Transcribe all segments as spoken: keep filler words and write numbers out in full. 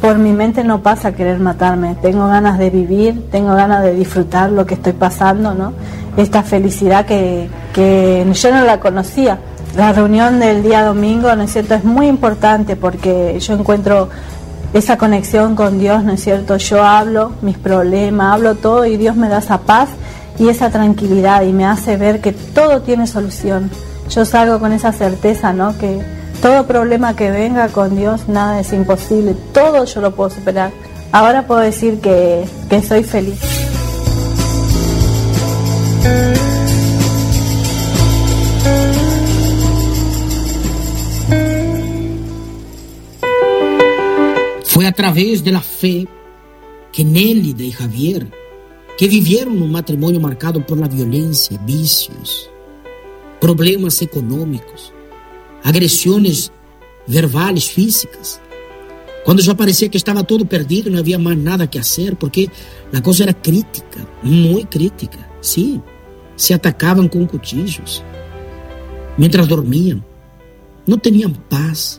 por mi mente no pasa querer matarme. Tengo ganas de vivir, tengo ganas de disfrutar lo que estoy pasando, ¿no? Esta felicidad que, que yo no la conocía. La reunión del día domingo, ¿no es cierto?, es muy importante porque yo encuentro esa conexión con Dios, ¿no es cierto? Yo hablo mis problemas, hablo todo y Dios me da esa paz y esa tranquilidad y me hace ver que todo tiene solución. Yo salgo con esa certeza, ¿no?, que todo problema que venga con Dios, nada es imposible, todo yo lo puedo superar. Ahora puedo decir que, que soy feliz. Fue a través de la fe que Nélida y Javier, que vivieron un matrimonio marcado por la violencia, vicios, problemas económicos, agresiones verbales, físicas, cuando ya parecía que estaba todo perdido, no había más nada que hacer, porque la cosa era crítica, muy crítica, sí, se atacaban con cuchillos, mientras dormían, no tenían paz,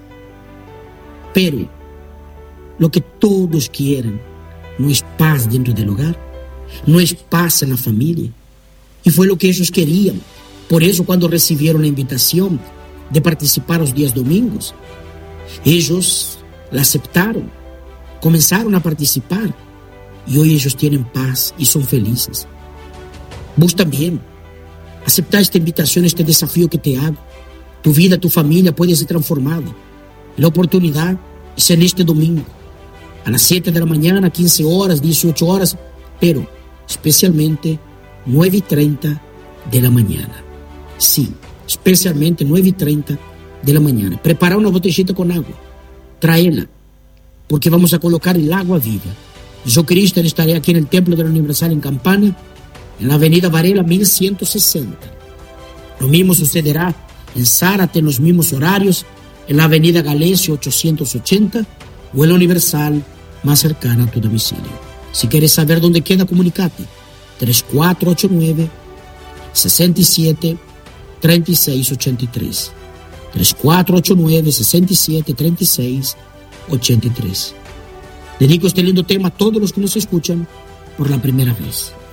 pero lo que todos quieren no es paz dentro del hogar, no es paz en la familia, y fue lo que ellos querían. Por eso, cuando recibieron la invitación de participar los días domingos, ellos la aceptaron, comenzaron a participar y hoy ellos tienen paz y son felices. Vos también aceptar esta invitación, este desafío que te hago. Tu vida, tu familia puede ser transformada. La oportunidad es en este domingo, a las siete de la mañana, quince horas, dieciocho horas, pero especialmente nueve y treinta de la mañana. Sí, especialmente nueve y treinta de la mañana. Prepara una botellita con agua, tráela, porque vamos a colocar el agua viva. Yo, Cristian, estaré aquí en el Templo de la Universal en Campana, en la avenida Varela mil ciento sesenta. Lo mismo sucederá en Zárate, en los mismos horarios, en la avenida Galecio ochocientos ochenta o en la Universal más cercana a tu domicilio. Si quieres saber dónde queda, comunicate. tres cuatro ocho nueve, seis siete, tres seis ocho tres. tres cuatro ocho nueve, seis siete, tres seis ocho tres. Dedico este lindo tema a todos los que nos escuchan por la primera vez.